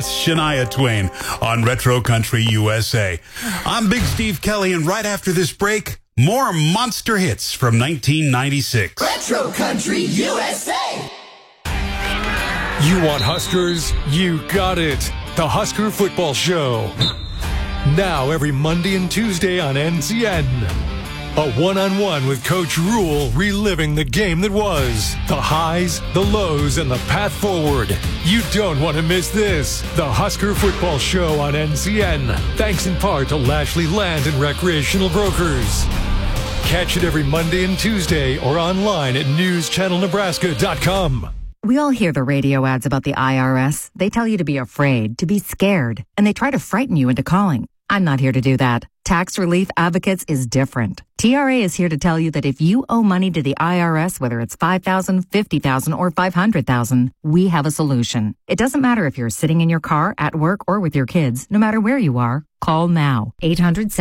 Shania Twain on Retro Country USA. I'm Big Steve Kelly, and right after this break, more monster hits from 1996. Retro Country USA. You want Huskers? You got it. The Husker Football Show. Now every Monday and Tuesday on NCN. A one-on-one with Coach Rule, reliving the game that was. The highs, the lows, and the path forward. You don't want to miss this. The Husker Football Show on NCN. Thanks in part to Lashley Land and Recreational Brokers. Catch it every Monday and Tuesday or online at newschannelnebraska.com. We all hear the radio ads about the IRS. They tell you to be afraid, to be scared, and they try to frighten you into calling. I'm not here to do that. Tax Relief Advocates is different. TRA is here to tell you that if you owe money to the IRS, whether it's $5,000, $50,000, or $500,000, we have a solution. It doesn't matter if you're sitting in your car, at work, or with your kids. No matter where you are, call now. 800